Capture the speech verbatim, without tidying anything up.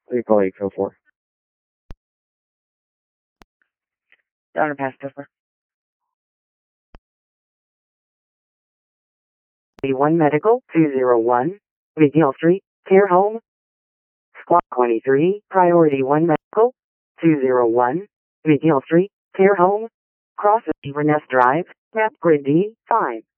You call eight oh four. Donner Pass customer. one Medical, two oh one, McGill Street, Care Home. Squawk twenty-three, Priority one Medical, two oh one, McGill Street, Care Home. Cross Inverness Drive, Map Grid D, five.